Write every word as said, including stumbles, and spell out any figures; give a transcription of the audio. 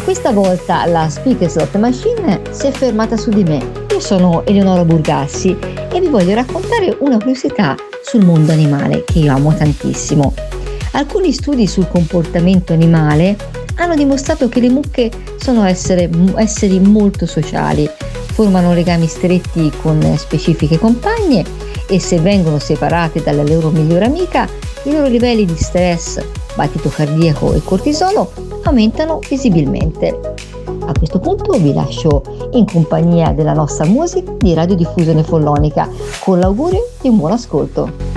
Questa volta la Speaker Slot Machine si è fermata su di me. Io sono Eleonora Burgassi e vi voglio raccontare una curiosità sul mondo animale che io amo tantissimo. Alcuni studi sul comportamento animale hanno dimostrato che le mucche sono essere, esseri molto sociali, formano legami stretti con specifiche compagne e se vengono separate dalla loro migliore amica, i loro livelli di stress, battito cardiaco e cortisolo aumentano visibilmente. A questo punto vi lascio in compagnia della nostra musica di Radiodiffusione Follonica con l'augurio di un buon ascolto.